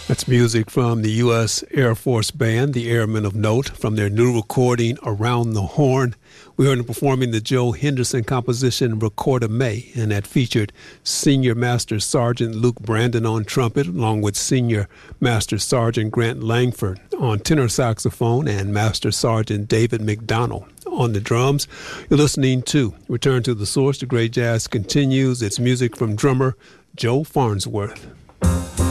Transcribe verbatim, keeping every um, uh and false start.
That's music from the U S Air Force Band, the Airmen of Note, from their new recording, Around the Horn. We heard them performing the Joe Henderson composition, Record of May, and that featured Senior Master Sergeant Luke Brandon on trumpet, along with Senior Master Sergeant Grant Langford on tenor saxophone and Master Sergeant David McDonald on the drums. You're listening to Return to the Source. The Great Jazz continues. It's music from drummer Joe Farnsworth.